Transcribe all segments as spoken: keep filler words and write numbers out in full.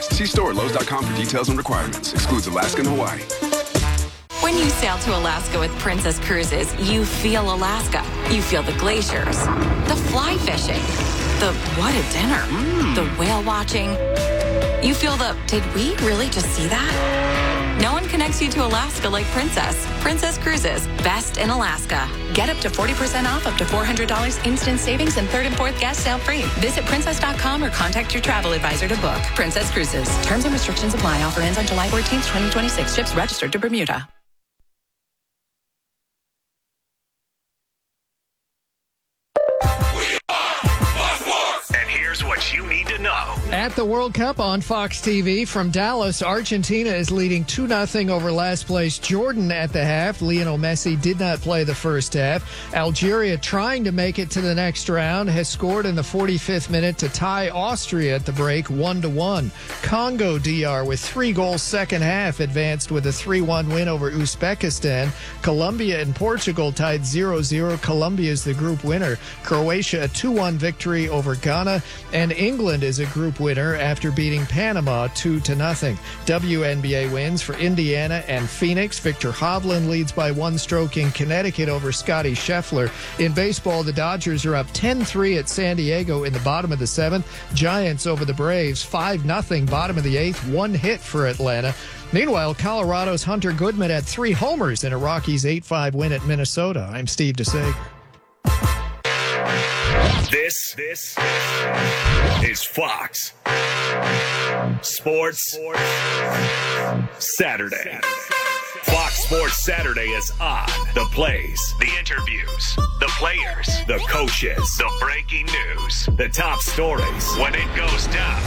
See store or Lowe's dot com for details and requirements. Excludes Alaska and Hawaii. When you sail to Alaska with Princess Cruises, you feel Alaska. You feel the glaciers, the fly fishing, the what a dinner, mm. the whale watching. You feel the, did we really just see that? No one connects you to Alaska like Princess. Princess Cruises, best in Alaska. Get up to forty percent off, up to four hundred dollars instant savings, and third and fourth guest sale free. Visit princess dot com or contact your travel advisor to book. Princess Cruises. Terms and restrictions apply. Offer ends on July fourteenth, twenty twenty-six. Ships registered to Bermuda. What you need to know. At the World Cup on Fox T V from Dallas, Argentina is leading two nothing over last place Jordan at the half. Lionel Messi did not play the first half. Algeria, trying to make it to the next round, has scored in the forty-fifth minute to tie Austria at the break one to one. Congo D R, with three goals second half, advanced with a three one win over Uzbekistan. Colombia and Portugal tied zero zero. Colombia is the group winner. Croatia, a two one victory over Ghana. And England is a group winner after beating Panama two to nothing. W N B A wins for Indiana and Phoenix. Victor Hovland leads by one stroke in Connecticut over Scotty Scheffler. In baseball, the Dodgers are up ten three at San Diego in the bottom of the seventh. Giants over the Braves five nothing, bottom of the eighth. One hit for Atlanta. Meanwhile, Colorado's Hunter Goodman had three homers in a Rockies eight five win at Minnesota. I'm Steve DeSager. This, this is Fox Sports Saturday. Fox Sports Saturday is on. The plays, the interviews, the players, the coaches, the breaking news, the top stories. When it goes down,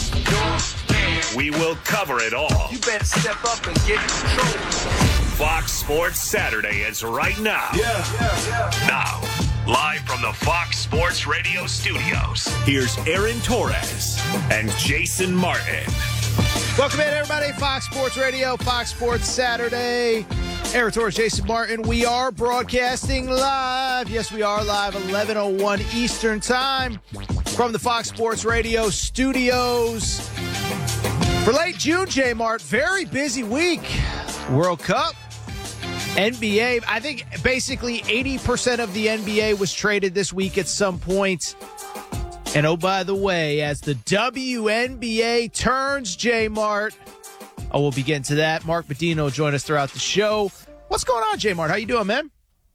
we will cover it all. You better step up and get in control. Fox Sports Saturday is right now. Yeah, yeah, yeah. Now. Live from the Fox Sports Radio studios, here's Aaron Torres and Jason Martin. Welcome in, everybody. Fox Sports Radio, Fox Sports Saturday. Aaron Torres, Jason Martin. We are broadcasting live. Yes, we are live, eleven oh one Eastern Time from the Fox Sports Radio studios. For late June, J Mart, very busy week. World Cup. N B A, I think basically eighty percent of the N B A was traded this week at some point. And oh, by the way, as the W N B A turns, J-Mart, oh, we'll be getting to that. Mark Bedino will join us throughout the show. What's going on, J-Mart? How you doing, man?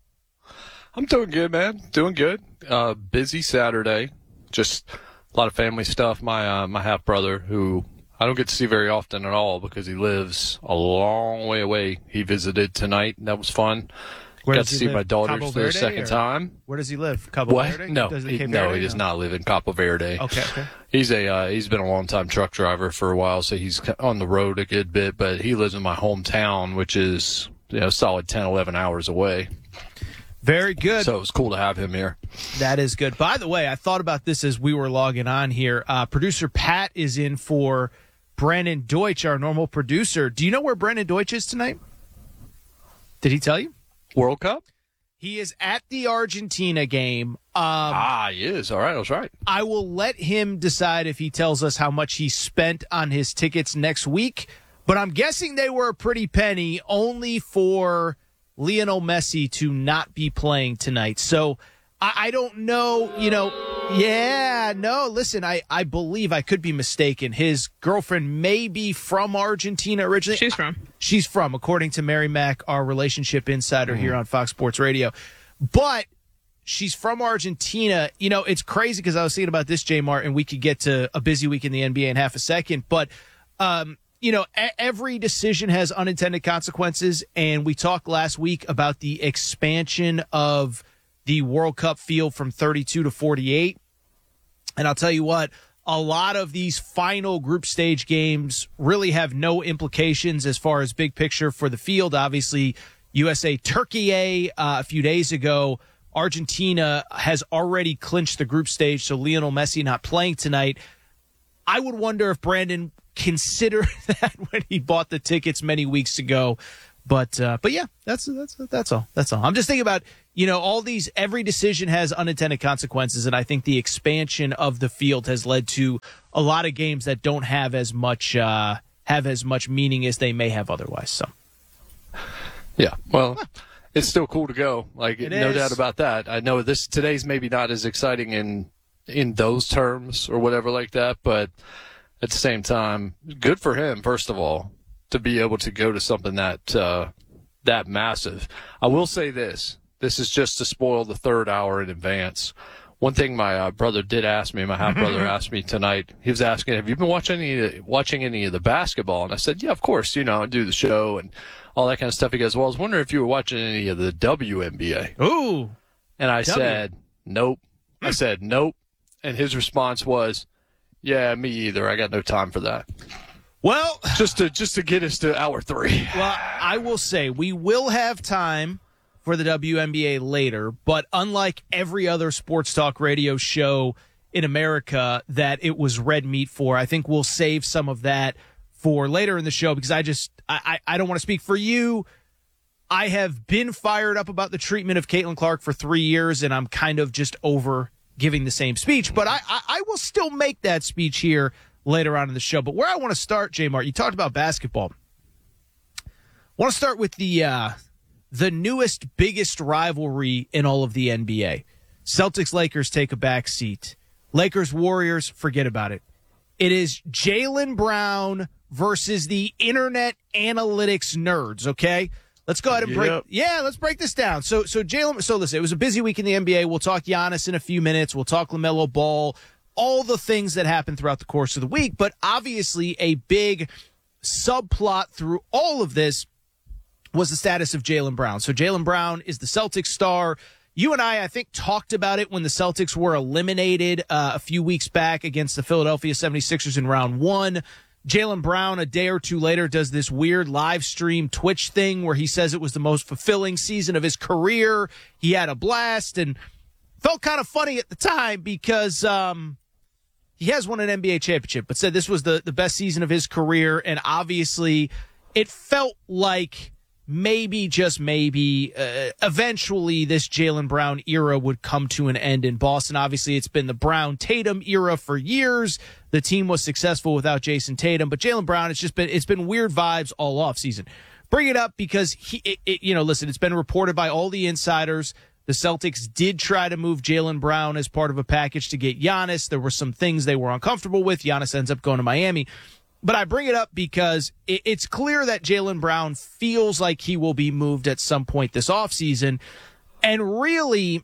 I'm doing good, man. Doing good. Uh, busy Saturday. Just a lot of family stuff. My uh, my half-brother, who I don't get to see very often at all because he lives a long way away. He visited tonight. That was fun. Where Got does to he see live? my daughters Cabo for the Verde, second or- time. Where does he live? Cabo What? Verde? No, Does he, Cape no, Verde? he does not live in Cabo Verde. Okay, okay. He's a uh, he's been a long time truck driver for a while, so he's on the road a good bit. But he lives in my hometown, which is you know solid ten, eleven hours away. Very good. So it was cool to have him here. That is good. By the way, I thought about this as we were logging on here. Uh, producer Pat is in for Brandon Deutsch, our normal producer. Do you know where Brandon Deutsch is tonight? Did he tell you? World Cup? He is at the Argentina game. Um, ah, he is. All right, I was right. I will let him decide if he tells us how much he spent on his tickets next week. But I'm guessing they were a pretty penny only for Lionel Messi to not be playing tonight. So I, I don't know, you know, yeah, no, listen, I, I believe I could be mistaken. His girlfriend may be from Argentina originally. She's from. She's from, according to Mary Mack, our relationship insider mm-hmm. here on Fox Sports Radio. But she's from Argentina. You know, it's crazy because I was thinking about this, J. Martin. We could get to a busy week in the N B A in half a second. But, um, you know, a- every decision has unintended consequences. And we talked last week about the expansion of the World Cup field from thirty-two to forty-eight. And I'll tell you what, a lot of these final group stage games really have no implications as far as big picture for the field. Obviously, U S A Turkey A uh, a few days ago. Argentina has already clinched the group stage, so Lionel Messi not playing tonight. I would wonder if Brandon considered that when he bought the tickets many weeks ago. But uh, but yeah, that's that's that's all. That's all. I'm just thinking about, you know, all these. Every decision has unintended consequences, and I think the expansion of the field has led to a lot of games that don't have as much uh, have as much meaning as they may have otherwise. So yeah, well, it's still cool to go. Like It no is. doubt about that. I know this today's maybe not as exciting in in those terms or whatever like that, but at the same time, good for him. First of all, to be able to go to something that uh, that massive. I will say this. This is just to spoil the third hour in advance. One thing my uh, brother did ask me, my half-brother asked me tonight, he was asking, have you been watching any, watching any of the basketball? And I said, yeah, of course, you know, I do the show and all that kind of stuff. He goes, well, I was wondering if you were watching any of the W N B A. ooh, And I W. said, nope. I said, nope. And his response was, yeah, me either. I got no time for that. well, Just to just to get us to hour three. well, I will say we will have time for the W N B A later, but unlike every other sports talk radio show in America that it was red meat for, I think we'll save some of that for later in the show because I just I, I, I don't want to speak for you. I have been fired up about the treatment of Caitlin Clark for three years, and I'm kind of just over giving the same speech. But I, I, I will still make that speech here later on in the show. But where I want to start, J Mart, you talked about basketball. I want to start with the uh, the newest, biggest rivalry in all of the N B A. Celtics-Lakers take a back seat. Lakers-Warriors, forget about it. It is Jaylen Brown versus the internet analytics nerds, okay? Let's go ahead and break. Yep. Yeah, let's break this down. So, so Jaylen. So, listen, it was a busy week in the N B A. We'll talk Giannis in a few minutes. We'll talk LaMelo Ball. All the things that happened throughout the course of the week, but obviously a big subplot through all of this was the status of Jaylen Brown. So, Jaylen Brown is the Celtics star. You and I, I think, talked about it when the Celtics were eliminated uh, a few weeks back against the Philadelphia seventy-sixers in round one. Jaylen Brown, a day or two later, does this weird live stream Twitch thing where he says it was the most fulfilling season of his career. He had a blast and felt kind of funny at the time because um, he has won an N B A championship, but said this was the, the best season of his career. And obviously it felt like maybe, just maybe, uh, eventually this Jaylen Brown era would come to an end in Boston. Obviously, it's been the Brown-Tatum era for years. The team was successful without Jason Tatum, but Jaylen Brown, it's just been it's been weird vibes all off season. Bring it up because he, it, it, you know, listen, it's been reported by all the insiders. The Celtics did try to move Jaylen Brown as part of a package to get Giannis. There were some things they were uncomfortable with. Giannis ends up going to Miami. But I bring it up because it, it's clear that Jaylen Brown feels like he will be moved at some point this offseason. And really,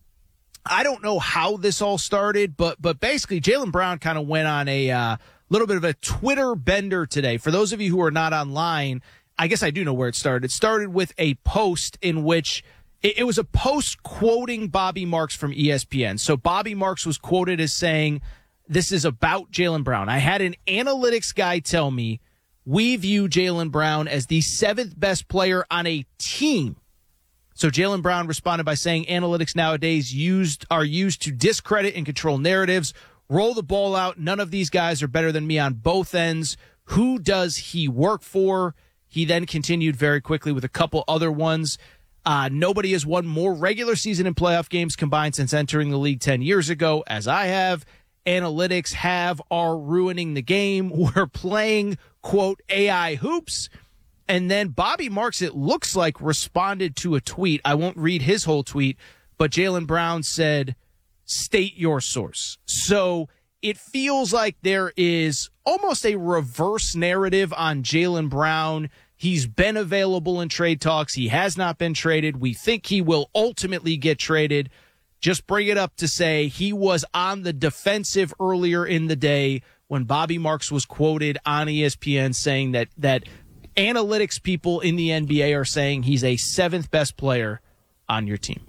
I don't know how this all started, but but basically Jaylen Brown kind of went on a uh, little bit of a Twitter bender today. For those of you who are not online, I guess I do know where it started. It started with a post in which it, it was a post quoting Bobby Marks from E S P N. So Bobby Marks was quoted as saying, this is about Jaylen Brown. I had an analytics guy tell me we view Jaylen Brown as the seventh best player on a team. So Jaylen Brown responded by saying analytics nowadays used are used to discredit and control narratives. Roll the ball out. None of these guys are better than me on both ends. Who does he work for? He then continued very quickly with a couple other ones. Uh, nobody has won more regular season and playoff games combined since entering the league ten years ago, as I have. Analytics have are ruining the game. We're playing, quote, A I hoops. And then Bobby Marks, it looks like, responded to a tweet. I won't read his whole tweet, but Jaylen Brown said, state your source. So it feels like there is almost a reverse narrative on Jaylen Brown. He's been available in trade talks. He has not been traded. We think he will ultimately get traded. Just bring it up to say he was on the defensive earlier in the day when Bobby Marks was quoted on E S P N saying that that analytics people in the N B A are saying he's a seventh best player on your team.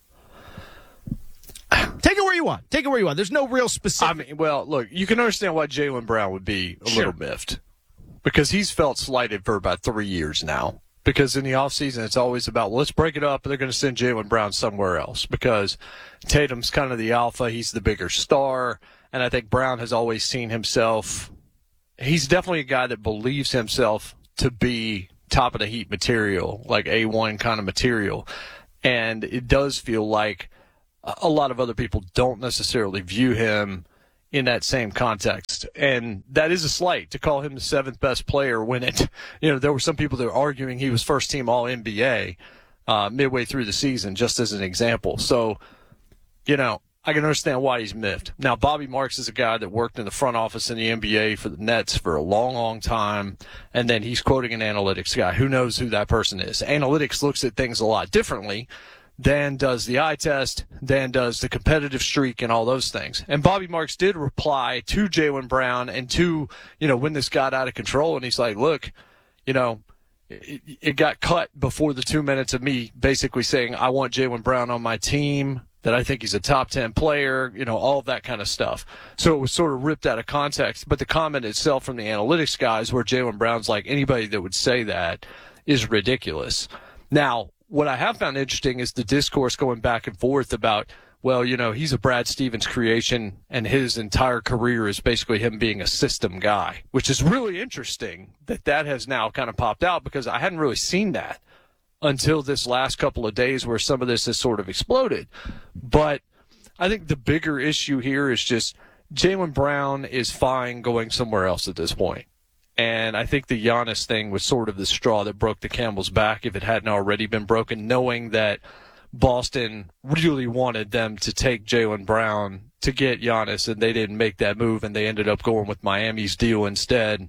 Take it where you want. Take it where you want. There's no real specific. I mean, well, look, you can understand why Jaylen Brown would be a Sure. little miffed because he's felt slighted for about three years now. Because in the offseason, it's always about, well, let's break it up, and they're going to send Jaylen Brown somewhere else. Because Tatum's kind of the alpha. He's the bigger star. And I think Brown has always seen himself. He's definitely a guy that believes himself to be top of the heap material, like A one kind of material. And it does feel like a lot of other people don't necessarily view him in that same context. And that is a slight to call him the seventh best player when it, you know, there were some people that were arguing he was first team all N B A uh, midway through the season, just as an example. So, you know, I can understand why he's miffed. Now, Bobby Marks is a guy that worked in the front office in the N B A for the Nets for a long, long time, and then he's quoting an analytics guy. Who knows who that person is? Analytics looks at things a lot differently than does the eye test, than does the competitive streak and all those things. And Bobby Marks did reply to Jaylen Brown and to, you know, when this got out of control, and he's like, look, you know, it, it got cut before the two minutes of me basically saying I want Jaylen Brown on my team, that I think he's a top ten player, you know, all of that kind of stuff. So it was sort of ripped out of context. But the comment itself from the analytics guys where Jaylen Brown's like, anybody that would say that is ridiculous. Now, what I have found interesting is the discourse going back and forth about, well, you know, he's a Brad Stevens creation and his entire career is basically him being a system guy, which is really interesting that that has now kind of popped out because I hadn't really seen that until this last couple of days where some of this has sort of exploded. But I think the bigger issue here is just Jaylen Brown is fine going somewhere else at this point. And I think the Giannis thing was sort of the straw that broke the camel's back if it hadn't already been broken, knowing that Boston really wanted them to take Jaylen Brown to get Giannis, and they didn't make that move, and they ended up going with Miami's deal instead.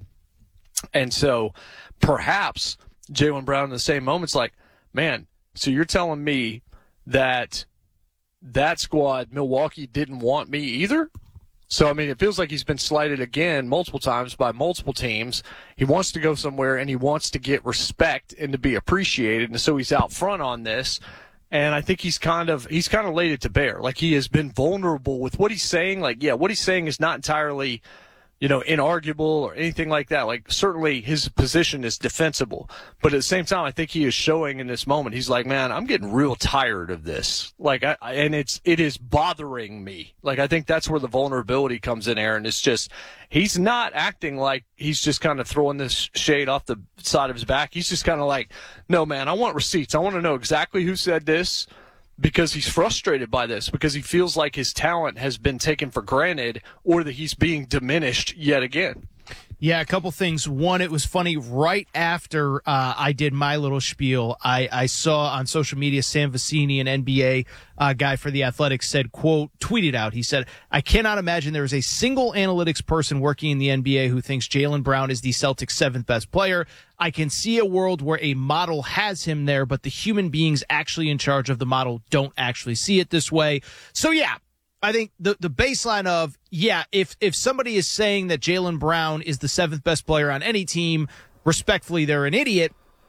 And so perhaps Jaylen Brown in the same moment's like, man, so you're telling me that that squad, Milwaukee, didn't want me either? So, I mean, it feels like he's been slighted again multiple times by multiple teams. He wants to go somewhere, and he wants to get respect and to be appreciated, and so he's out front on this. And I think he's kind of he's kind of laid it to bear. Like, he has been vulnerable with what he's saying. Like, yeah, what he's saying is not entirely, you know, inarguable or anything like that. Like, certainly his position is defensible. But at the same time, I think he is showing in this moment, he's like, man, I'm getting real tired of this. Like, I, and it's, it is bothering me. Like, I think that's where the vulnerability comes in, Aaron. It's just, he's not acting like he's just kind of throwing this shade off the side of his back. He's just kind of like, no, man, I want receipts. I want to know exactly who said this. Because he's frustrated by this, because he feels like his talent has been taken for granted or that he's being diminished yet again. Yeah, a couple things. One, it was funny. Right after uh, I did my little spiel, I, I saw on social media Sam Vecini, an N B A uh, guy for The Athletic, said, quote, tweeted out, he said, I cannot imagine there is a single analytics person working in the N B A who thinks Jaylen Brown is the Celtics' seventh best player. I can see a world where a model has him there, but the human beings actually in charge of the model don't actually see it this way. So, yeah. I think the, the baseline of, yeah, if, if somebody is saying that Jaylen Brown is the seventh best player on any team, respectfully, they're an idiot.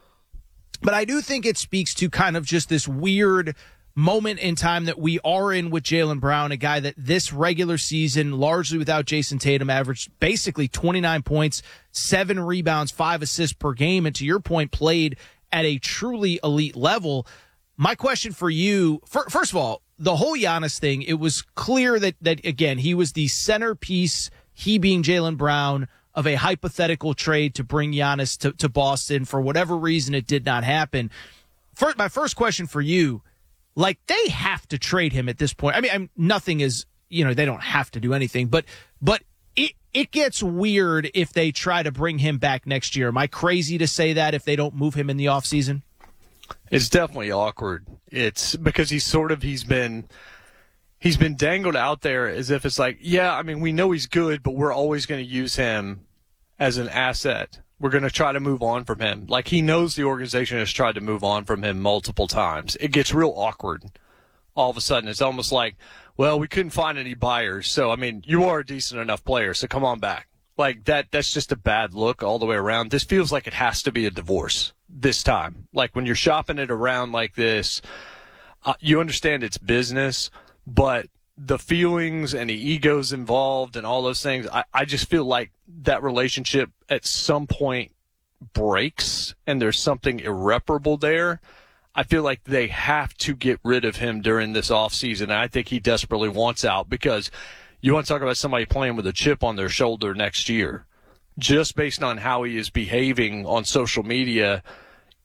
But I do think it speaks to kind of just this weird moment in time that we are in with Jaylen Brown, a guy that this regular season, largely without Jason Tatum, averaged basically twenty-nine points, seven rebounds, five assists per game, and to your point, played at a truly elite level. My question for you, for, first of all, the whole Giannis thing, it was clear that, that, again, he was the centerpiece, he being Jaylen Brown, of a hypothetical trade to bring Giannis to, to Boston. For whatever reason, it did not happen. First, my first question for you, like, they have to trade him at this point. I mean, I mean, nothing is, you know, they don't have to do anything, but but it, it gets weird if they try to bring him back next year. Am I crazy to say that if they don't move him in the offseason? It's definitely awkward. It's because he's sort of, he's been, he's been dangled out there as if it's like, yeah, I mean, we know he's good, but we're always going to use him as an asset. We're going to try to move on from him. Like, he knows the organization has tried to move on from him multiple times. It gets real awkward all of a sudden. It's almost like, well, we couldn't find any buyers. So, I mean, you are a decent enough player, so come on back. Like, that, that's just a bad look all the way around. This feels like it has to be a divorce this time. Like, when you're shopping it around like this, uh, you understand it's business, but the feelings and the egos involved and all those things, I, I just feel like that relationship at some point breaks and there's something irreparable there. I feel like they have to get rid of him during this offseason. And I think he desperately wants out, because you want to talk about somebody playing with a chip on their shoulder next year. Just based on how he is behaving on social media,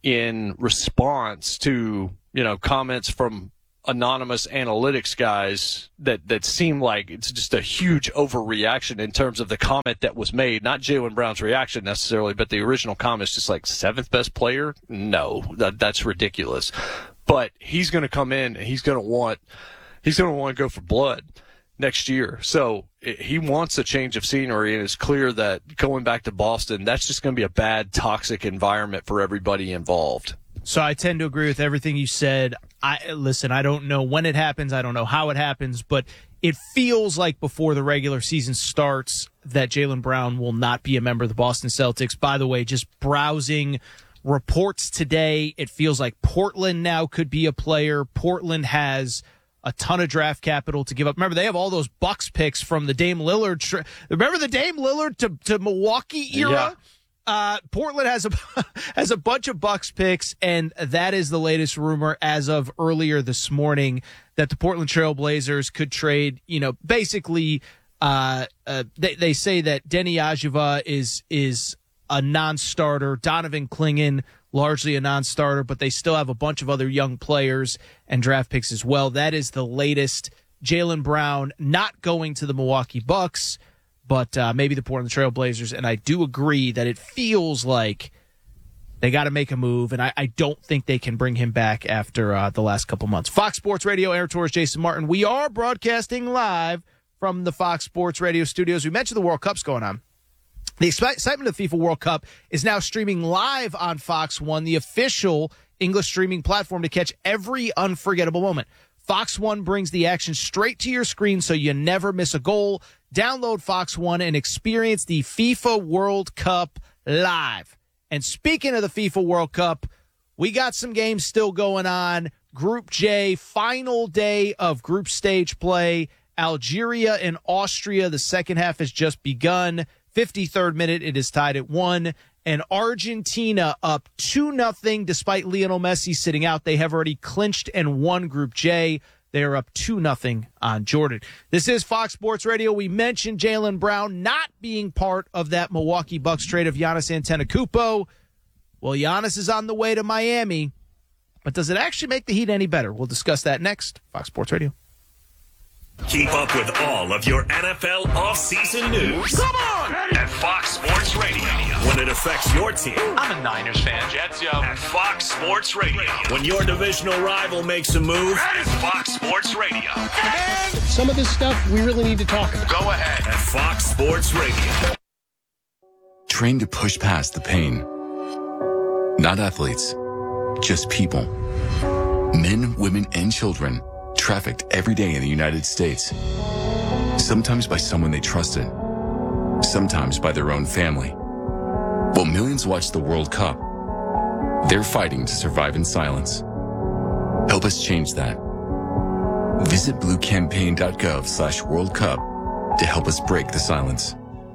in response to, you know, comments from anonymous analytics guys that, that seem like it's just a huge overreaction in terms of the comment that was made. Not Jaylen Brown's reaction necessarily, but the original comment is just like seventh best player. No, that, that's ridiculous. But he's going to come in and he's going to want, he's going to want to go for blood next year. So he wants a change of scenery, and it's clear that going back to Boston, that's just going to be a bad, toxic environment for everybody involved. So I tend to agree with everything you said. I listen, I don't know when it happens. I don't know how it happens, but it feels like before the regular season starts that Jaylen Brown will not be a member of the Boston Celtics. By the way, just browsing reports today, it feels like Portland now could be a player. Portland has a ton of draft capital to give up. Remember, they have all those Bucks picks from the Dame Lillard. Tra- Remember the Dame Lillard to, to Milwaukee era? Yeah. Uh, Portland has a has a bunch of Bucks picks, and that is the latest rumor as of earlier this morning that the Portland Trail Blazers could trade. You know, basically, uh, uh, they they say that Deni Avdija is is a non-starter. Donovan Clingan, largely a non-starter, but they still have a bunch of other young players and draft picks as well. That is the latest. Jaylen Brown not going to the Milwaukee Bucks, but uh, maybe the Portland Trail Blazers. And I do agree that it feels like they got to make a move, and I, I don't think they can bring him back after uh, the last couple months. Fox Sports Radio, Aaron Torres, Jason Martin. We are broadcasting live from the Fox Sports Radio studios. We mentioned the World Cup's going on. The excitement of the FIFA World Cup is now streaming live on Fox One, the official English streaming platform to catch every unforgettable moment. Fox One brings the action straight to your screen so you never miss a goal. Download Fox One and experience the FIFA World Cup live. And speaking of the FIFA World Cup, we got some games still going on. Group J, final day of group stage play. Algeria and Austria, the second half has just begun. fifty-third minute, it is tied at one. And Argentina up two nothing despite Lionel Messi sitting out. They have already clinched and won Group J. They are up two nothing on Jordan. This is Fox Sports Radio. We mentioned Jaylen Brown not being part of that Milwaukee Bucks trade of Giannis Antetokounmpo. Well, Giannis is on the way to Miami, but does it actually make the Heat any better? We'll discuss that next. Fox Sports Radio. Keep up with all of your N F L offseason news. Come on! At Fox Sports Radio. When it affects your team. I'm a Niners fan. Jets, yo. At Fox Sports Radio. When your divisional rival makes a move. At Fox Sports Radio. And some of this stuff we really need to talk about. Go ahead. At Fox Sports Radio. Train to push past the pain. Not athletes, just people. Men, women, and children trafficked every day in the United States. Sometimes by someone they trusted. Sometimes by their own family. While millions watch the World Cup, they're fighting to survive in silence. Help us change that. Visit bluecampaign.gov slash World Cup to help us break the silence.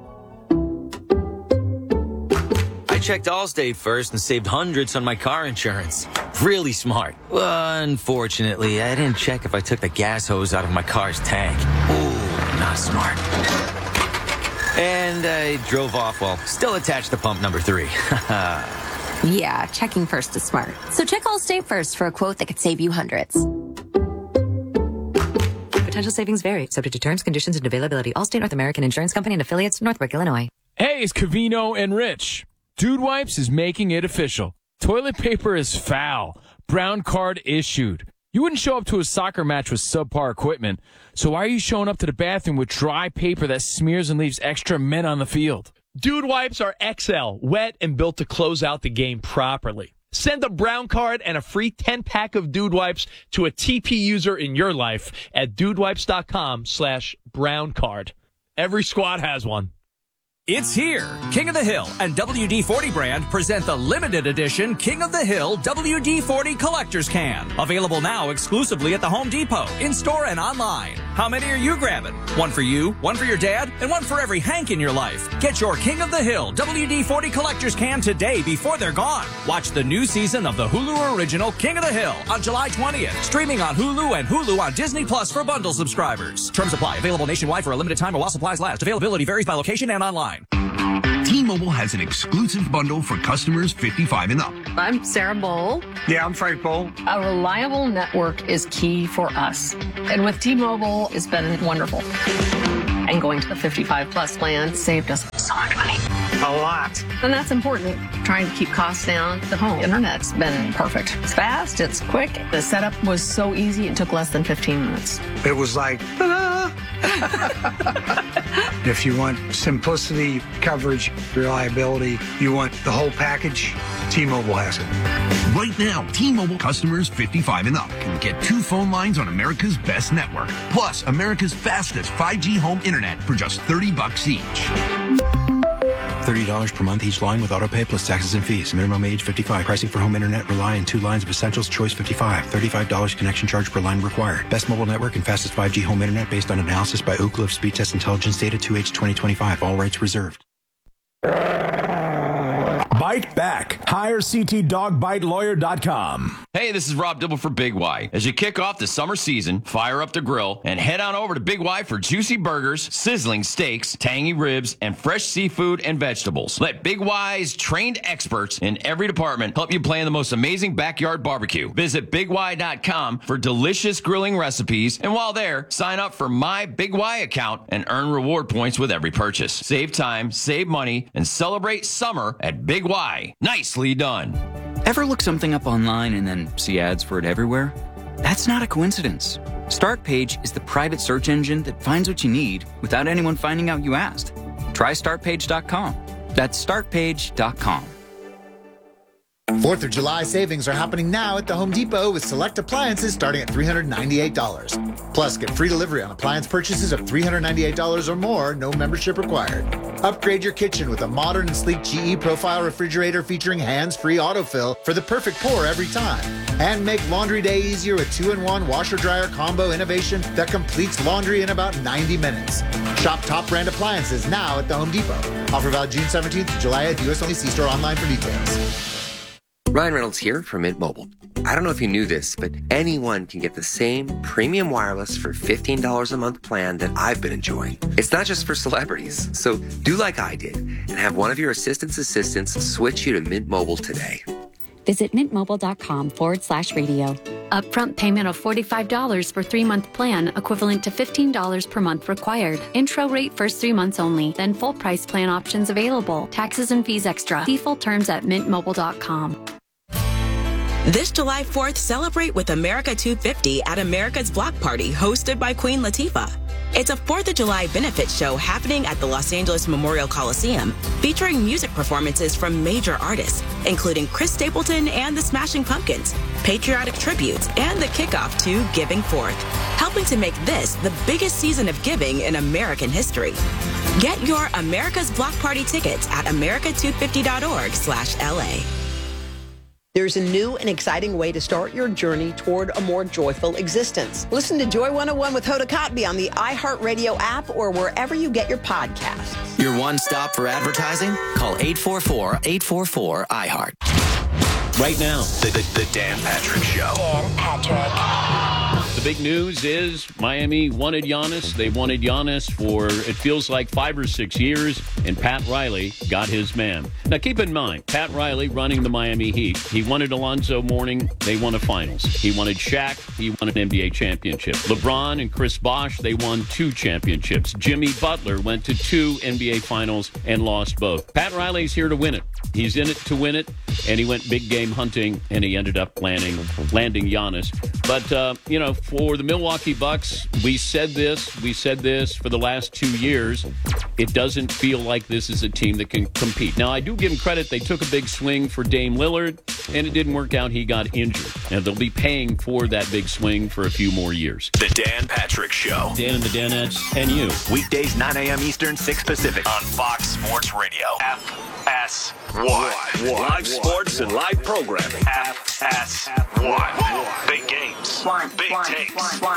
I checked Allstate first and saved hundreds on my car insurance. Really smart. Unfortunately, I didn't check if I took the gas hose out of my car's tank. Ooh, not smart. And I drove off while still attached to pump number three. Yeah, checking first is smart. So check Allstate first for a quote that could save you hundreds. Potential savings vary, subject to terms, conditions, and availability. Allstate North American Insurance Company and affiliates, Northbrook, Illinois. Hey, it's Covino and Rich. Dude Wipes is making it official. Toilet paper is foul. Brown card issued. You wouldn't show up to a soccer match with subpar equipment, so why are you showing up to the bathroom with dry paper that smears and leaves extra men on the field? Dude Wipes are X L, wet and built to close out the game properly. Send a brown card and a free ten-pack of Dude Wipes to a T P user in your life at dudewipes.com slash brown card. Every squad has one. It's here. King of the Hill and W D forty brand present the limited edition King of the Hill W D forty Collector's Can. Available now exclusively at the Home Depot, in-store and online. How many are you grabbing? One for you, one for your dad, and one for every Hank in your life. Get your King of the Hill W D forty Collector's Can today before they're gone. Watch the new season of the Hulu original King of the Hill on July twentieth. Streaming on Hulu and Hulu on Disney Plus for bundle subscribers. Terms apply. Available nationwide for a limited time or while supplies last. Availability varies by location and online. Do T-Mobile has an exclusive bundle for customers fifty-five and up. I'm Sarah Bowl. Yeah, I'm Frank Bowl. A reliable network is key for us. And with T-Mobile, it's been wonderful. And going to the fifty-five plus plan saved us so much money. A lot. And that's important. Trying to keep costs down. The home internet's been perfect. It's fast, it's quick. The setup was so easy, it took less than fifteen minutes. It was like, ta-da! If you want simplicity, coverage, reliability, you want the whole package, T-Mobile has it. Right now, T-Mobile customers fifty-five and up can get two phone lines on America's best network, plus America's fastest five G home internet for just thirty bucks each. thirty dollars per month each line with autopay plus taxes and fees. Minimum age fifty-five. Pricing for home internet rely on two lines of essentials. Choice fifty-five. thirty-five dollars connection charge per line required. Best mobile network and fastest five G home internet based on analysis by Ookla of Speed Test Intelligence data two H twenty twenty-five. All rights reserved. Bite back. Hire C T dog bite lawyer dot com. Hey, this is Rob Dibble for Big Y. As you kick off the summer season, fire up the grill and head on over to Big Y for juicy burgers, sizzling steaks, tangy ribs, and fresh seafood and vegetables. Let Big Y's trained experts in every department help you plan the most amazing backyard barbecue. Visit Big Y dot com for delicious grilling recipes, and while there, sign up for my Big Y account and earn reward points with every purchase. Save time, save money, and celebrate summer at Big Y. Nicely done. Ever look something up online and then see ads for it everywhere? That's not a coincidence. StartPage is the private search engine that finds what you need without anyone finding out you asked. Try start page dot com. That's start page dot com. fourth of July savings are happening now at the Home Depot with select appliances starting at three hundred ninety-eight dollars. Plus, get free delivery on appliance purchases of three hundred ninety-eight dollars or more, no membership required. Upgrade your kitchen with a modern and sleek G E Profile refrigerator featuring hands-free autofill for the perfect pour every time. And make laundry day easier with two in one washer-dryer combo innovation that completes laundry in about ninety minutes. Shop top brand appliances now at the Home Depot. Offer valid June seventeenth to July at U S only. See store online for details. Ryan Reynolds here from Mint Mobile. I don't know if you knew this, but anyone can get the same premium wireless for fifteen dollars a month plan that I've been enjoying. It's not just for celebrities. So do like I did and have one of your assistant's assistants switch you to Mint Mobile today. Visit mintmobile.com forward slash radio. Upfront payment of forty-five dollars for three-month plan, equivalent to fifteen dollars per month required. Intro rate first three months only, then full price plan options available. Taxes and fees extra. See full terms at mint mobile dot com. This July fourth, celebrate with America two fifty at America's Block Party, hosted by Queen Latifah. It's a fourth of July benefit show happening at the Los Angeles Memorial Coliseum, featuring music performances from major artists, including Chris Stapleton and the Smashing Pumpkins, patriotic tributes, and the kickoff to Giving Forth, helping to make this the biggest season of giving in American history. Get your America's Block Party tickets at america two fifty dot org slash L A. There's a new and exciting way to start your journey toward a more joyful existence. Listen to Joy one oh one with Hoda Kotb on the iHeartRadio app or wherever you get your podcasts. Your one stop for advertising? Call eight four four, eight four four, I heart. Right now, the, the, the Dan Patrick Show. Dan Patrick. The big news is Miami wanted Giannis. They wanted Giannis for, it feels like, five or six years, and Pat Riley got his man. Now, keep in mind, Pat Riley running the Miami Heat. He wanted Alonzo Mourning. They won a finals. He wanted Shaq. He won an N B A championship. LeBron and Chris Bosh, they won two championships. Jimmy Butler went to two N B A finals and lost both. Pat Riley's here to win it. He's in it to win it, and he went big game hunting, and he ended up landing landing Giannis. But, uh, you know, for the Milwaukee Bucks, we said this, we said this for the last two years. It doesn't feel like this is a team that can compete. Now, I do give them credit. They took a big swing for Dame Lillard, and it didn't work out. He got injured. And they'll be paying for that big swing for a few more years. The Dan Patrick Show. Dan and the Danettes and you. Weekdays, nine a.m. Eastern, six Pacific. On Fox Sports Radio. F S one. Live sports and live programming. F S one. Big games. Big takes.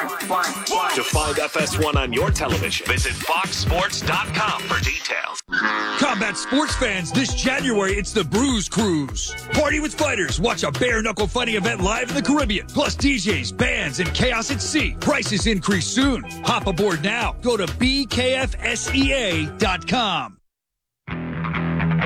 To find F S one on your television, visit fox sports dot com for details. Combat sports fans, this January it's the Bruise Cruise. Party with fighters. Watch a bare-knuckle fighting event live in the Caribbean. Plus D Js, bands, and chaos at sea. Prices increase soon. Hop aboard now. Go to B K F S E A dot com.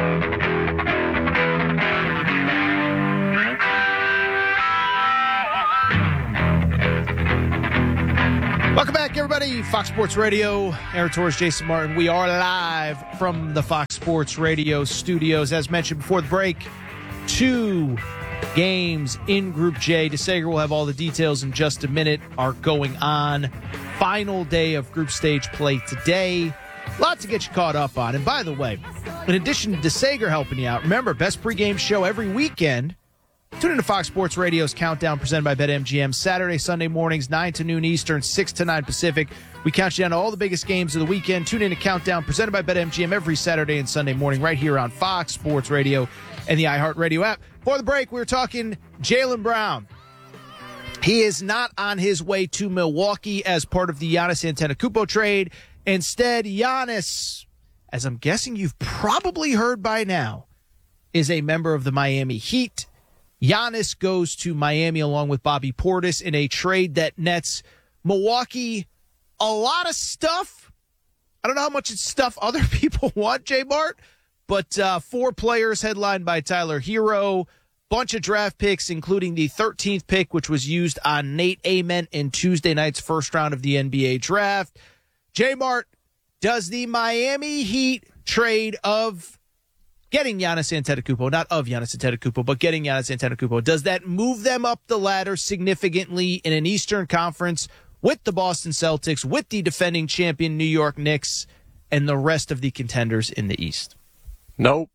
everybody. Fox Sports Radio, Aaron Torres, Jason Martin. We are live from the Fox Sports Radio studios. As mentioned before the break, two games in Group J. DeSager will have all the details in just a minute are going on. Final day of group stage play today. A lot to get you caught up on. And by the way, in addition to DeSager helping you out, remember, best pregame show every weekend. Tune into Fox Sports Radio's Countdown presented by BetMGM. Saturday, Sunday mornings, nine to noon Eastern, six to nine Pacific. We count you down to all the biggest games of the weekend. Tune in to Countdown presented by BetMGM every Saturday and Sunday morning right here on Fox Sports Radio and the iHeartRadio app. For the break, we were talking Jaylen Brown. He is not on his way to Milwaukee as part of the Giannis Antetokounmpo trade. Instead, Giannis, as I'm guessing you've probably heard by now, is a member of the Miami Heat. Giannis goes to Miami along with Bobby Portis in a trade that nets Milwaukee a lot of stuff. I don't know how much it's stuff other people want, J. Bart, but uh, four players headlined by Tyler Hero, bunch of draft picks, including the thirteenth pick, which was used on Nate Ament in Tuesday night's first round of the N B A draft. J. Mart, does the Miami Heat trade of getting Giannis Antetokounmpo, not of Giannis Antetokounmpo, but getting Giannis Antetokounmpo, does that move them up the ladder significantly in an Eastern Conference with the Boston Celtics, with the defending champion New York Knicks, and the rest of the contenders in the East? Nope.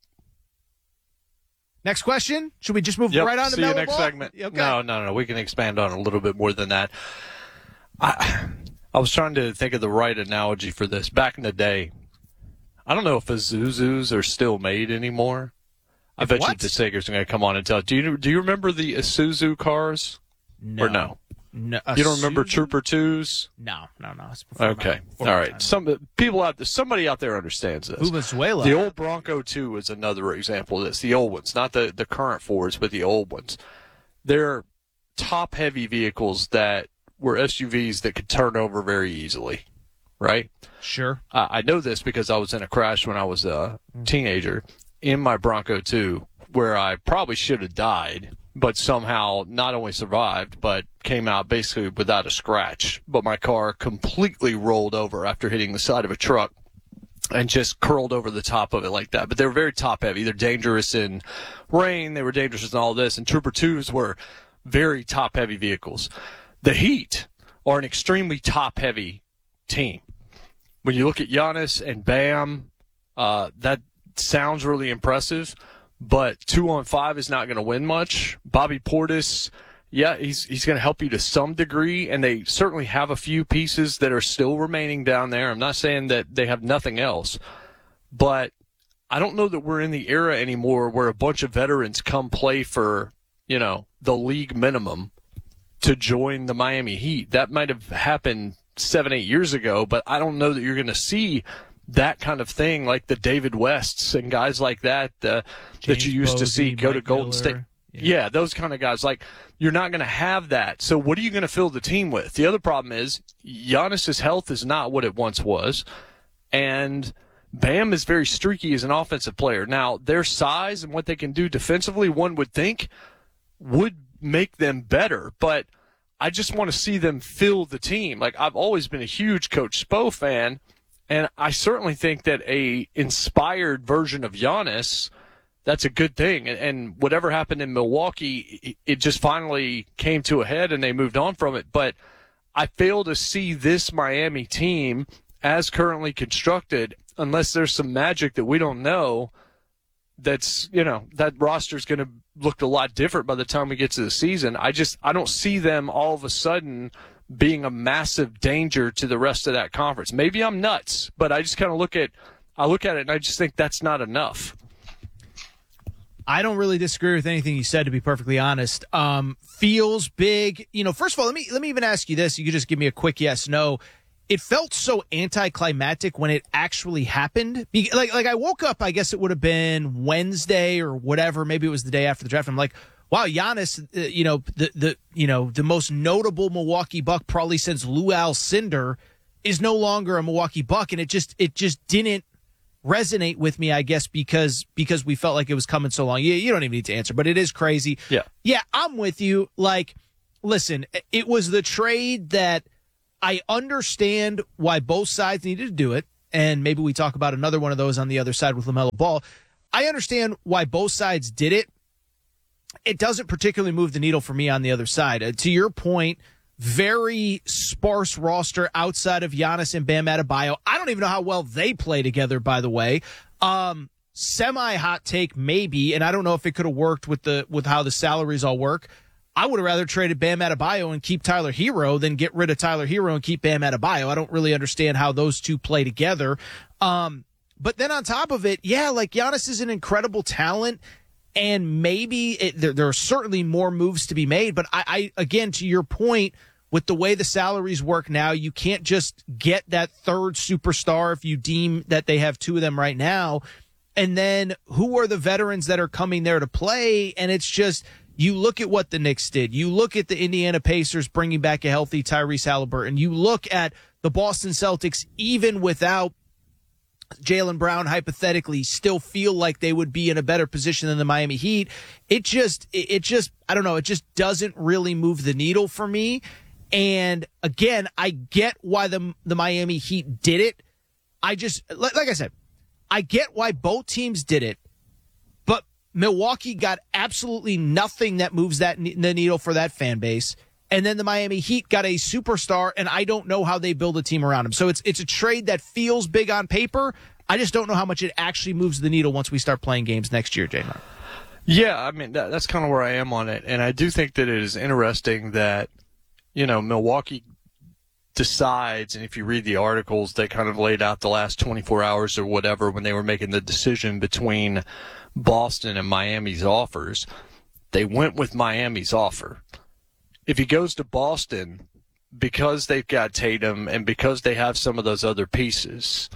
Next question? Should we just move yep, right on to see you Melo next Ball? segment. Okay. No, no, no. We can expand on it a little bit more than that. I, I was trying to think of the right analogy for this. Back in the day, I don't know if Isuzus are still made anymore. I If bet what? you DeSager's going to come on and tell. Do you do you remember the Isuzu cars? No. Or no? No. You don't remember Isuzu? Trooper twos? No, no, no. It's before Okay, my- before all my right. time. Some people out there, somebody out there understands this. Venezuela. The old Bronco two is another example of this. The old ones, not the the current Fords, but the old ones. They're top heavy vehicles that were S U Vs that could turn over very easily, right? Sure. Uh, I know this because I was in a crash when I was a teenager in my Bronco two, where I probably should have died, but somehow not only survived, but came out basically without a scratch. But my car completely rolled over after hitting the side of a truck and just curled over the top of it like that. But they were very top heavy. They're dangerous in rain. They were dangerous in all this. And Trooper twos were very top heavy vehicles. The Heat are an extremely top heavy team. When you look at Giannis and Bam, uh, that sounds really impressive, but two on five is not going to win much. Bobby Portis, yeah, he's he's going to help you to some degree, and they certainly have a few pieces that are still remaining down there. I'm not saying that they have nothing else, but I don't know that we're in the era anymore where a bunch of veterans come play for, you know, the league minimum to join the Miami Heat. That might have happened seven, eight years ago, but I don't know that you're going to see that kind of thing like the David Wests and guys like that uh, that you used Posey, to see go Mike to Golden Miller. State. Yeah. yeah, those kind of guys. Like, you're not going to have that. So what are you going to fill the team with? The other problem is Giannis's health is not what it once was, and Bam is very streaky as an offensive player. Now, their size and what they can do defensively, one would think, would make them better, but I just want to see them fill the team. Like, I've always been a huge Coach Spo fan, and I certainly think that a inspired version of Giannis, that's a good thing. And, and whatever happened in Milwaukee, it, it just finally came to a head and they moved on from it. But I fail to see this Miami team as currently constructed, unless there's some magic that we don't know, that's, you know, that roster's going to look a lot different by the time we get to the season. I just, I don't see them all of a sudden being a massive danger to the rest of that conference. Maybe I'm nuts, but I just kind of look at, I look at it and I just think that's not enough. I don't really disagree with anything you said, to be perfectly honest. Um, feels big. You know, first of all, let me, let me even ask you this. You could just give me a quick yes, no. It felt so anticlimactic when it actually happened. Be- like, like I woke up, I guess it would have been Wednesday or whatever. Maybe it was the day after the draft. I'm like, wow, Giannis, uh, you know, the, the, you know, the most notable Milwaukee Buck probably since Lou Alcindor is no longer a Milwaukee Buck. And it just, it just didn't resonate with me, I guess, because, because we felt like it was coming so long. You, you don't even need to answer, but it is crazy. Yeah. Yeah. I'm with you. Like, listen, it was the trade that I understand why both sides needed to do it, and maybe we talk about another one of those on the other side with LaMelo Ball. I understand why both sides did it. It doesn't particularly move the needle for me on the other side. Uh, to your point, very sparse roster outside of Giannis and Bam Adebayo. I don't even know how well they play together, by the way. Um, semi-hot take, maybe, and I don't know if it could have worked with the with how the salaries all work. I would have rather traded Bam Adebayo and keep Tyler Hero than get rid of Tyler Hero and keep Bam Adebayo. I don't really understand how those two play together. Um, but then on top of it, yeah, like Giannis is an incredible talent, and maybe it, there, there are certainly more moves to be made. But I, I, again, to your point, with the way the salaries work now, you can't just get that third superstar if you deem that they have two of them right now. And then who are the veterans that are coming there to play? And it's just, you look at what the Knicks did. You look at the Indiana Pacers bringing back a healthy Tyrese Haliburton. You look at the Boston Celtics, even without Jaylen Brown, hypothetically, still feel like they would be in a better position than the Miami Heat. It just, it just, I don't know, it just doesn't really move the needle for me. And again, I get why the the Miami Heat did it. I just, like I said, I get why both teams did it. But Milwaukee got absolutely nothing that moves that the needle for that fan base. And then the Miami Heat got a superstar, and I don't know how they build a team around him. So it's it's a trade that feels big on paper. I just don't know how much it actually moves the needle once we start playing games next year, J-Mark. Yeah, I mean, that, that's kind of where I am on it. And I do think that it is interesting that, you know, Milwaukee decides, and if you read the articles, they kind of laid out the last twenty-four hours or whatever when they were making the decision between Boston and Miami's offers. They went with Miami's offer. If he goes to Boston, because they've got Tatum and because they have some of those other pieces,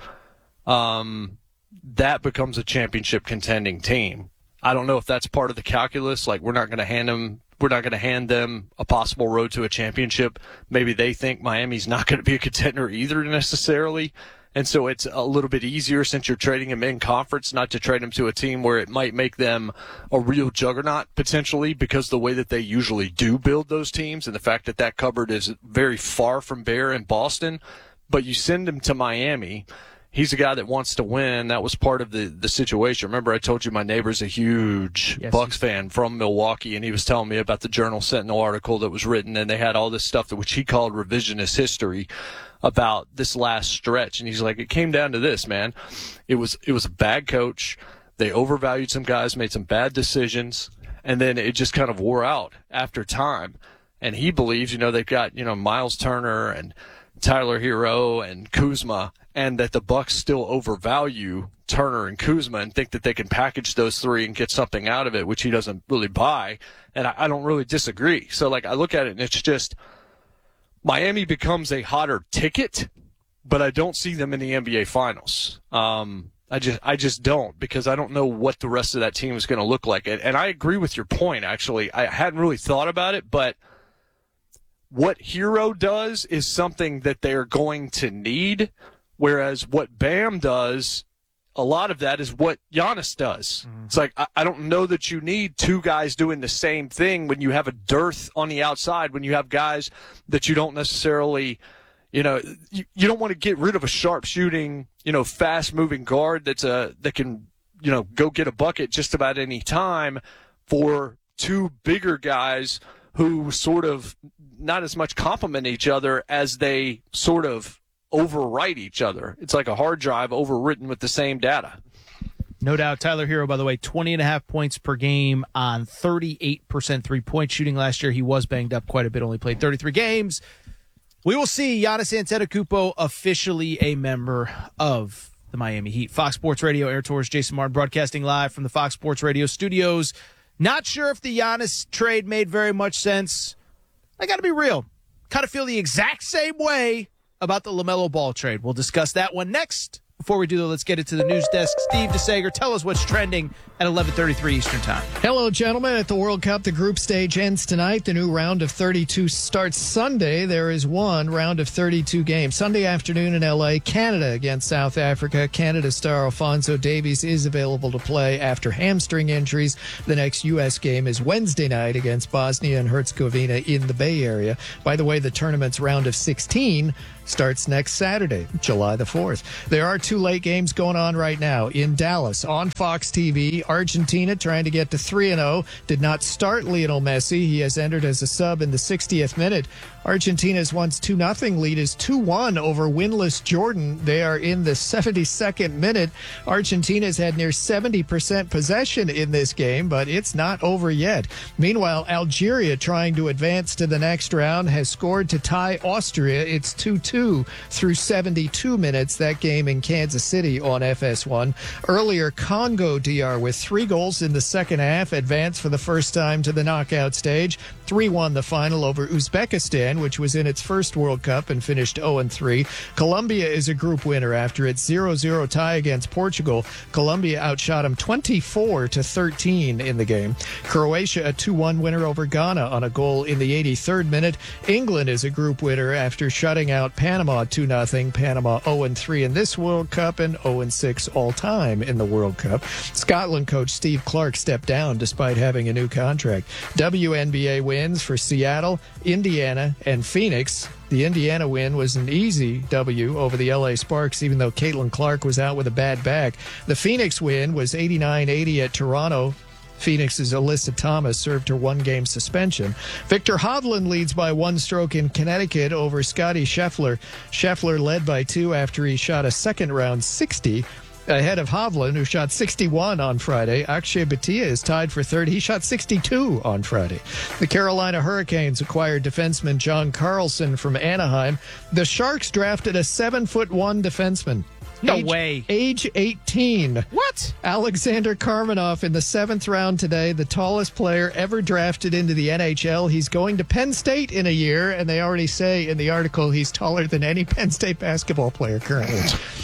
um, that becomes a championship contending team. I don't know if that's part of the calculus. Like, we're not going to hand them We're not going to hand them a possible road to a championship. Maybe they think Miami's not going to be a contender either necessarily. And so it's a little bit easier, since you're trading them in conference, not to trade them to a team where it might make them a real juggernaut potentially, because the way that they usually do build those teams and the fact that that cupboard is very far from bare in Boston. But you send him to Miami. He's a guy that wants to win. That was part of the, the situation. Remember, I told you my neighbor's a huge yes, Bucks fan from Milwaukee, and he was telling me about the Journal Sentinel article that was written, and they had all this stuff that which he called revisionist history about this last stretch. And he's like, it came down to this, man. It was it was a bad coach. They overvalued some guys, made some bad decisions, and then it just kind of wore out after time. And he believes, you know, they've got, you know, Miles Turner and Tyler Hero and Kuzma, and that the Bucks still overvalue Turner and Kuzma and think that they can package those three and get something out of it, which he doesn't really buy. And I, I don't really disagree. So, like, I look at it and it's just Miami becomes a hotter ticket, but I don't see them in the N B A Finals. Um, I just I just don't, because I don't know what the rest of that team is going to look like. And, and I agree with your point, actually. I hadn't really thought about it, but what Hero does is something that they're going to need, whereas what Bam does, a lot of that is what Giannis does. Mm-hmm. It's like, I, I don't know that you need two guys doing the same thing when you have a dearth on the outside, when you have guys that you don't necessarily, you know, you, you don't want to get rid of a sharp-shooting, you know, fast-moving guard that's a, that can, you know, go get a bucket just about any time for two bigger guys who sort of not as much complement each other as they sort of overwrite each other. It's like a hard drive overwritten with the same data. No doubt. Tyler Hero, by the way, twenty and a half points per game on thirty-eight percent three-point shooting last year. He was banged up quite a bit, only played thirty-three games. We will see Giannis Antetokounmpo officially a member of the Miami Heat. Fox Sports Radio, Air Tours, Jason Martin broadcasting live from the Fox Sports Radio studios. Not sure if the Giannis trade made very much sense. I got to be real. Kind of feel the exact same way about the LaMelo Ball trade. We'll discuss that one next. Before we do that, let's get it to the news desk. Steve DeSager, tell us what's trending at eleven thirty-three Eastern Time. Hello, gentlemen. At the World Cup, the group stage ends tonight. The new round of thirty-two starts Sunday. There is one round of thirty-two games. Sunday afternoon in L A, Canada against South Africa. Canada star Alphonso Davies is available to play after hamstring injuries. The next U S game is Wednesday night against Bosnia and Herzegovina in the Bay Area. By the way, the tournament's round of sixteen starts next Saturday, July the fourth. There are two late games going on right now in Dallas on Fox T V. Argentina trying to get to three and oh. Did not start Lionel Messi. He has entered as a sub in the sixtieth minute. Argentina's once two nothing lead is two one over winless Jordan. They are in the seventy-second minute. Argentina's had near seventy percent possession in this game, but it's not over yet. Meanwhile, Algeria, trying to advance to the next round, has scored to tie Austria. It's two two through seventy-two minutes. That game in Kansas City on F S one. Earlier, Congo D R with three goals in the second half advanced for the first time to the knockout stage. three one the final over Uzbekistan, which was in its first World Cup and finished oh and three. Colombia is a group winner after its zero zero tie against Portugal. Colombia outshot them twenty-four to thirteen in the game. Croatia a two one winner over Ghana on a goal in the eighty-third minute. England is a group winner after shutting out Panama two nothing. Panama oh and three in this World Cup and oh and six all time in the World Cup. Scotland coach Steve Clark stepped down despite having a new contract. W N B A wins for Seattle, Indiana, and Phoenix. The Indiana win was an easy W over the L A Sparks, even though Caitlin Clark was out with a bad back. The Phoenix win was eighty-nine eighty at Toronto. Phoenix's Alyssa Thomas served her one-game suspension. Victor Hovland leads by one stroke in Connecticut over Scotty Scheffler. Scheffler led by two after he shot a second-round sixty. Ahead of Hovland, who shot sixty-one on Friday. Akshay Bhatia is tied for third. He shot sixty-two on Friday. The Carolina Hurricanes acquired defenseman John Carlson from Anaheim. The Sharks drafted a seven-foot one defenseman. No age, way. Age eighteen. What? Alexander Karmenov in the seventh round today, the tallest player ever drafted into the N H L. He's going to Penn State in a year, and they already say in the article he's taller than any Penn State basketball player currently.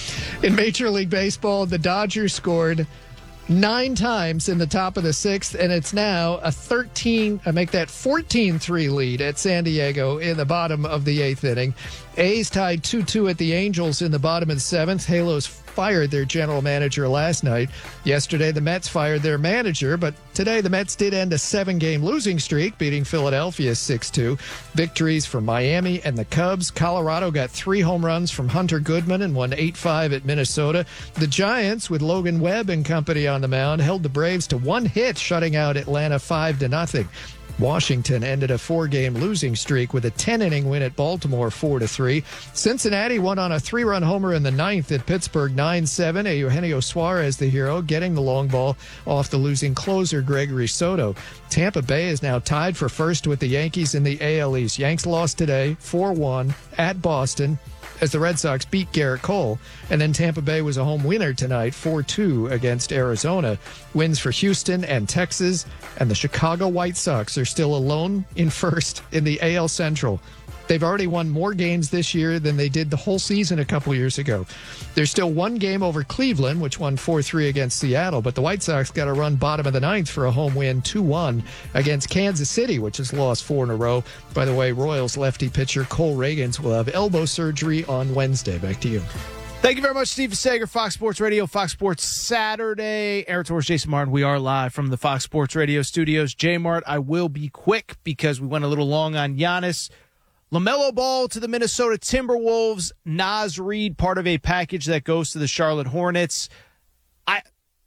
In Major League Baseball, the Dodgers scored nine times in the top of the sixth, and it's now a thirteen, I make that fourteen three lead at San Diego in the bottom of the eighth inning. A's tied two two at the Angels in the bottom of the seventh. Halos fired their general manager last night. Yesterday, the Mets fired their manager, but today the Mets did end a seven-game losing streak, beating Philadelphia six two. Victories for Miami and the Cubs. Colorado got three home runs from Hunter Goodman and won eight five at Minnesota. The Giants, with Logan Webb and company on the mound, held the Braves to one hit, shutting out Atlanta five to nothing. Washington ended a four-game losing streak with a ten-inning win at Baltimore four to three. Cincinnati won on a three-run homer in the ninth at Pittsburgh nine seven. Eugenio Suarez, the hero, getting the long ball off the losing closer Gregory Soto. Tampa Bay is now tied for first with the Yankees in the A L East. Yanks lost today four one at Boston as the Red Sox beat Garrett Cole. And then Tampa Bay was a home winner tonight, four two against Arizona. Wins for Houston and Texas, and the Chicago White Sox are still alone in first in the A L Central. They've already won more games this year than they did the whole season a couple years ago. There's still one game over Cleveland, which won four three against Seattle, but the White Sox got to run bottom of the ninth for a home win two one against Kansas City, which has lost four in a row. By the way, Royals lefty pitcher Cole Reagans will have elbow surgery on Wednesday. Back to you. Thank you very much, Steve Sager, Fox Sports Radio, Fox Sports Saturday. Aaron Torres, Jason Martin. We are live from the Fox Sports Radio studios. J-Mart, I will be quick because we went a little long on Giannis. LaMelo Ball to the Minnesota Timberwolves. Naz Reid, part of a package that goes to the Charlotte Hornets. I,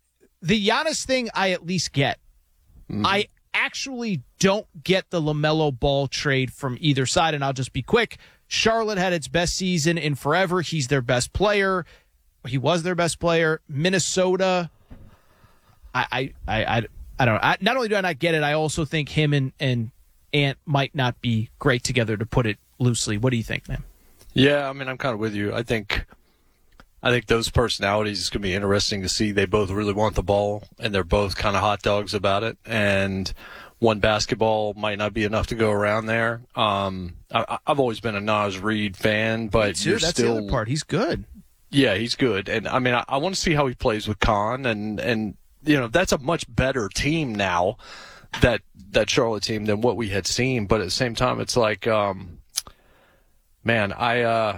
the Giannis thing, I at least get. Mm-hmm. I actually don't get the LaMelo Ball trade from either side, and I'll just be quick. Charlotte had its best season in forever. He's their best player. He was their best player. Minnesota, I, I, I, I, I don't know. I, not only do I not get it, I also think him and and. Ant might not be great together, to put it loosely. What do you think, man? Yeah, I mean, I'm kind of with you. I think I think those personalities is going to be interesting to see. They both really want the ball, and they're both kind of hot dogs about it. And one basketball might not be enough to go around there. Um, I, I've always been a Naz Reid fan, but you're That's still the other part. He's good. Yeah, he's good. And, I mean, I, I want to see how he plays with Khan, and, and you know, that's a much better team now, that that Charlotte team, than what we had seen. But at the same time, it's like, um, man, I uh,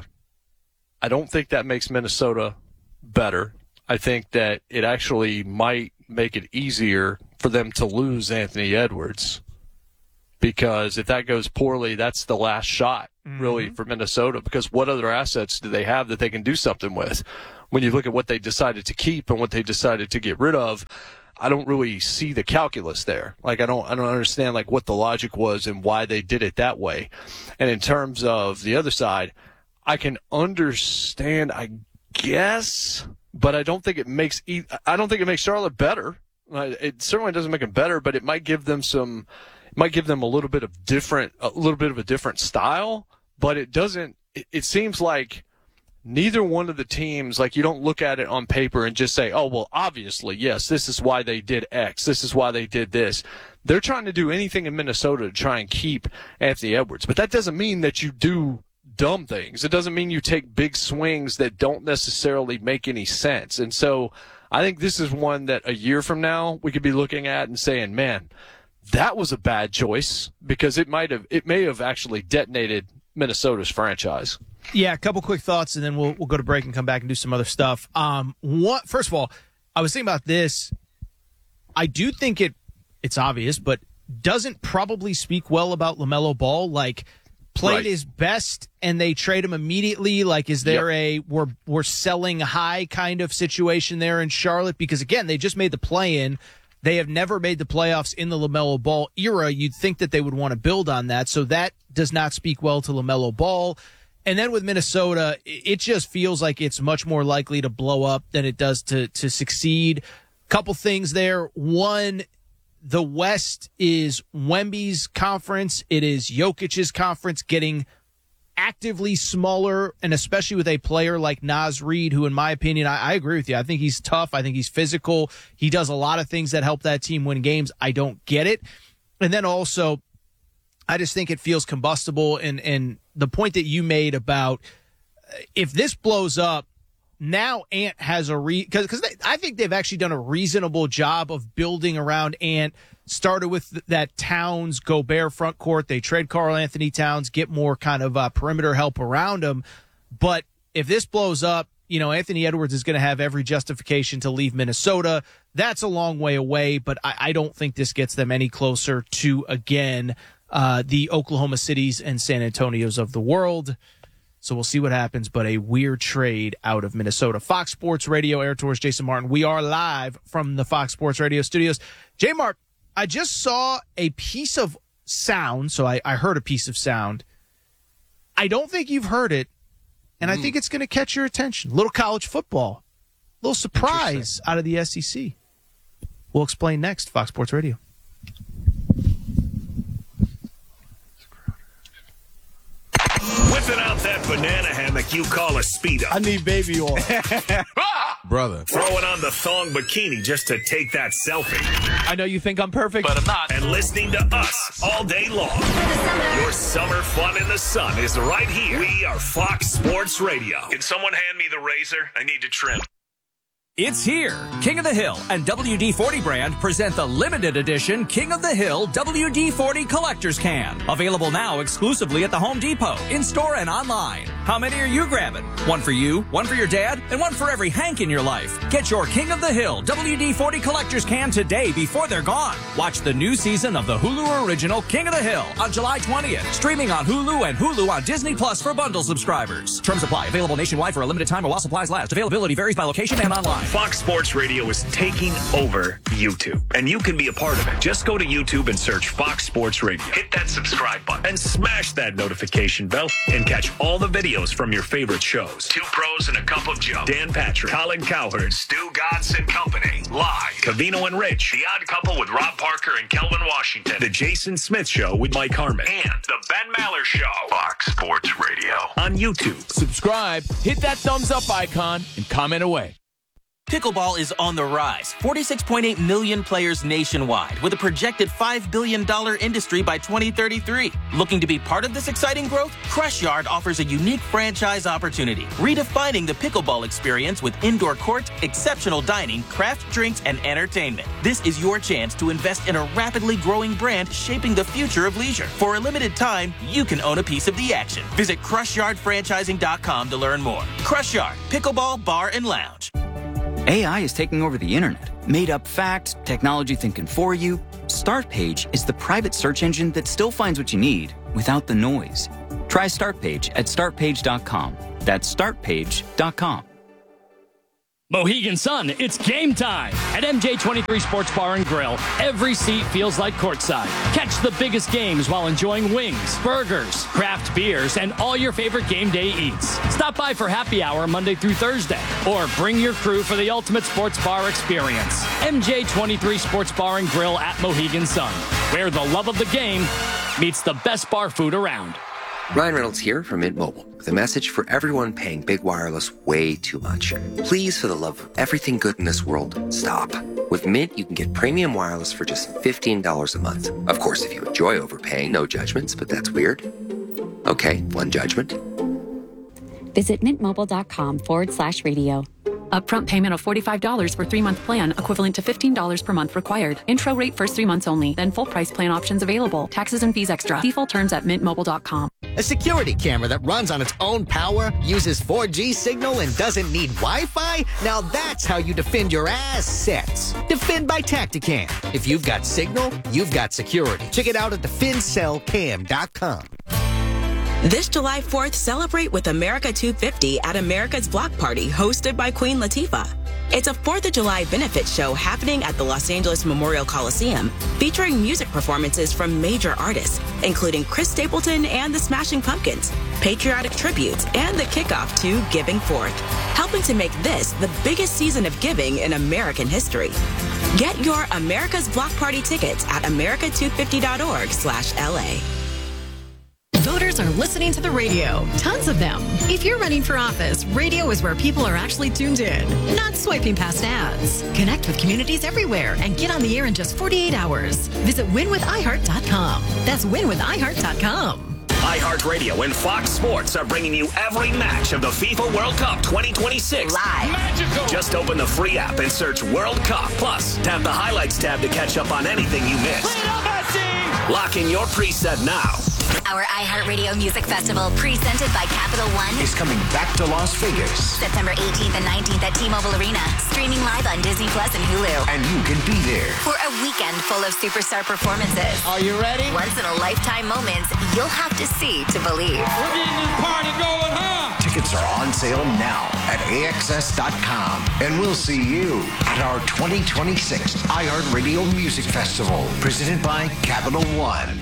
I don't think that makes Minnesota better. I think that it actually might make it easier for them to lose Anthony Edwards, because if that goes poorly, that's the last shot, really, mm-hmm. for Minnesota, because what other assets do they have that they can do something with? When you look at what they decided to keep and what they decided to get rid of, I don't really see the calculus there. Like, I don't I don't understand, like, what the logic was and why they did it that way. And in terms of the other side, I can understand, I guess, but I don't think it makes e- I don't think it makes Charlotte better. It certainly doesn't make them better, but it might give them some it might give them a little bit of different a little bit of a different style, but it doesn't it, it seems like neither one of the teams, like, you don't look at it on paper and just say, oh, well, obviously, yes, this is why they did X, this is why they did this. They're trying to do anything in Minnesota to try and keep Anthony Edwards, but that doesn't mean that you do dumb things. It doesn't mean you take big swings that don't necessarily make any sense. And so I think this is one that a year from now we could be looking at and saying, man, that was a bad choice, because it might have, it may have actually detonated Minnesota's franchise. Yeah, a couple quick thoughts, and then we'll we'll go to break and come back and do some other stuff. Um, what first of all, I was thinking about this. I do think it it's obvious, but doesn't probably speak well about LaMelo Ball. Like, played right. his best, and they trade him immediately. Like, is there yep. a we're we're selling high kind of situation there in Charlotte? Because again, they just made the play-in. They have never made the playoffs in the LaMelo Ball era. You'd think that they would want to build on that. So that does not speak well to LaMelo Ball. And then with Minnesota, it just feels like it's much more likely to blow up than it does to to succeed. Couple things there. One, the West is Wemby's conference. It is Jokic's conference, getting actively smaller, and especially with a player like Naz Reid, who, in my opinion, I, I agree with you. I think he's tough. I think he's physical. He does a lot of things that help that team win games. I don't get it. And then also, I just think it feels combustible, and, and the point that you made about if this blows up, now Ant has a re because because I think they've actually done a reasonable job of building around Ant. Started with that Towns Gobert front court. They trade Karl Anthony Towns, get more kind of uh, perimeter help around him. But if this blows up, you know, Anthony Edwards is going to have every justification to leave Minnesota. That's a long way away, but I, I don't think this gets them any closer to, again, Uh, the Oklahoma Cities and San Antonios of the world. So we'll see what happens, but a weird trade out of Minnesota. Fox Sports Radio, Air Tours, Jason Martin. We are live from the Fox Sports Radio studios. J-Mart, I just saw a piece of sound, so I, I heard a piece of sound. I don't think you've heard it, and mm. I think it's going to catch your attention. A little college football. A little surprise out of the S E C. We'll explain next. Fox Sports Radio. Whipping out that banana hammock you call a Speedo. I need baby oil. Brother. Throwing on the thong bikini just to take that selfie. I know you think I'm perfect, but I'm not. And listening to us all day long. Your summer fun in the sun is right here. We are Fox Sports Radio. Can someone hand me the razor? I need to trim. It's here. King of the Hill and W D forty brand present the limited edition King of the Hill W D forty Collector's Can. Available now exclusively at the Home Depot, in-store and online. How many are you grabbing? One for you, one for your dad, and one for every Hank in your life. Get your King of the Hill W D forty Collector's Can today before they're gone. Watch the new season of the Hulu original King of the Hill on July twentieth. Streaming on Hulu and Hulu on Disney Plus for bundle subscribers. Terms apply. Available nationwide for a limited time while supplies last. Availability varies by location and online. Fox Sports Radio is taking over YouTube, and you can be a part of it. Just go to YouTube and search Fox Sports Radio. Hit that subscribe button and smash that notification bell and catch all the videos from your favorite shows. Two Pros and a Cup of Joe. Dan Patrick, Colin Cowherd, Stu Godson Company, Live, Cavino and Rich, The Odd Couple with Rob Parker and Kelvin Washington, The Jason Smith Show with Mike Harmon, and The Ben Maller Show. Fox Sports Radio on YouTube. Subscribe, hit that thumbs up icon, and comment away. Pickleball is on the rise. forty-six point eight million players nationwide, with a projected five billion dollars industry by twenty thirty-three. Looking to be part of this exciting growth? Crush Yard offers a unique franchise opportunity, redefining the pickleball experience with indoor court, exceptional dining, craft drinks, and entertainment. This is your chance to invest in a rapidly growing brand shaping the future of leisure. For a limited time, you can own a piece of the action. Visit crush yard franchising dot com to learn more. Crush Yard, Pickleball Bar and Lounge. A I is taking over the internet. Made up facts, technology thinking for you. Startpage is the private search engine that still finds what you need without the noise. Try Startpage at start page dot com. That's start page dot com. Mohegan Sun, it's game time! At M J twenty-three Sports Bar and Grill, every seat feels like courtside. Catch the biggest games while enjoying wings, burgers, craft beers, and all your favorite game day eats. Stop by for happy hour Monday through Thursday, or bring your crew for the ultimate sports bar experience. M J twenty-three Sports Bar and Grill at Mohegan Sun, where the love of the game meets the best bar food around. Ryan Reynolds here from Mint Mobile with a message for everyone paying big wireless way too much. Please, for the love of everything good in this world, stop. With Mint, you can get premium wireless for just fifteen dollars a month. Of course, if you enjoy overpaying, no judgments, but that's weird. Okay, one judgment. Visit mintmobile.com forward slash radio. Upfront payment of forty-five dollars for three-month plan, equivalent to fifteen dollars per month required. Intro rate first three months only, then full price plan options available. Taxes and fees extra. Default terms at mint mobile dot com. A security camera that runs on its own power, uses four G signal, and doesn't need Wi-Fi? Now that's how you defend your assets. Defend by Tacticam. If you've got signal, you've got security. Check it out at defend cell cam dot com. This July fourth, celebrate with America two fifty at America's Block Party, hosted by Queen Latifah. It's a fourth of July benefit show happening at the Los Angeles Memorial Coliseum, featuring music performances from major artists, including Chris Stapleton and the Smashing Pumpkins, patriotic tributes, and the kickoff to Giving Forth, helping to make this the biggest season of giving in American history. Get your America's Block Party tickets at america two fifty dot org slash L A. Voters are listening to the radio. Tons of them. If you're running for office, radio is where people are actually tuned in, not swiping past ads. Connect with communities everywhere and get on the air in just forty-eight hours. Visit win with i heart dot com. That's win with i heart dot com. iHeartRadio and Fox Sports are bringing you every match of the FIFA World Cup twenty twenty-six. Live. Magical. Just open the free app and search World Cup. Plus, tap the Highlights tab to catch up on anything you missed. Lock in your preset now. Our iHeartRadio Music Festival, presented by Capital One, is coming back to Las Vegas. September eighteenth and nineteenth at T-Mobile Arena. Streaming live on Disney Plus and Hulu. And you can be there for a weekend full of superstar performances. Are you ready? Once in a lifetime moments you'll have to see to believe. We're getting this party going, huh? Tickets are on sale now at A X S dot com. And we'll see you at our twenty twenty-six iHeartRadio Music Festival, presented by Capital One.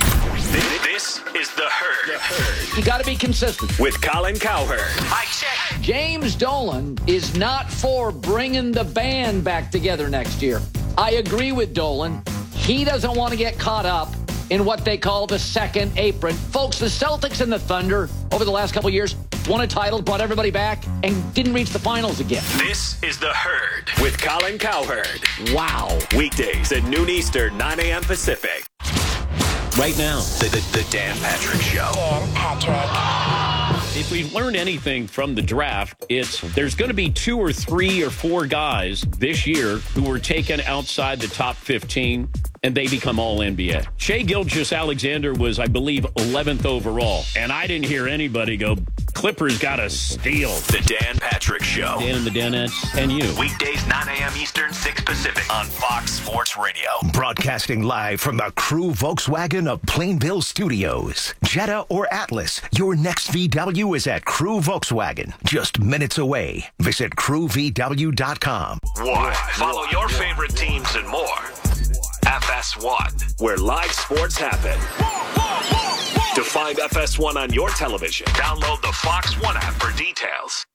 This is The Herd. The Herd. You got to be consistent. With Colin Cowherd. I check. James Dolan is not for bringing the band back together next year. I agree with Dolan. He doesn't want to get caught up in what they call the second apron. Folks, the Celtics and the Thunder over the last couple of years won a title, brought everybody back, and didn't reach the finals again. This is The Herd with Colin Cowherd. Wow. Weekdays at noon Eastern, nine a.m. Pacific. Right now, the, the, the Dan Patrick Show. Dan Patrick. If we've learned anything from the draft, it's there's going to be two or three or four guys this year who were taken outside the top fifteen, and they become all N B A. Shai Gilgeous-Alexander was, I believe, eleventh overall, and I didn't hear anybody go, Clippers got a steal. The Dan Patrick Show. Dan and the Danettes and you. Weekdays, nine a.m. Eastern, six Pacific on Fox Sports Radio. Broadcasting live from the Crew Volkswagen of Plainville Studios. Jetta or Atlas, your next V W is at Crew Volkswagen. Just minutes away. Visit crew v w dot com. One. Follow your favorite teams and more. F S one, where live sports happen. To find F S one on your television, download the Fox One app for details.